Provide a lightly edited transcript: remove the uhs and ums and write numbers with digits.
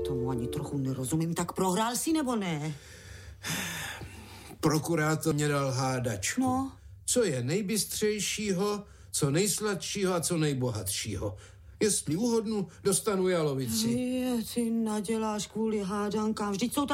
tomu ani trochu nerozumím. Tak prohrál jsi nebo ne? Prokurátor mě dal hádačku. No. Co je nejbystřejšího, co nejsladšího a co nejbohatšího. Jestli uhodnu, dostanu jalovici. Ty naděláš kvůli hádankám. Vždyť jsou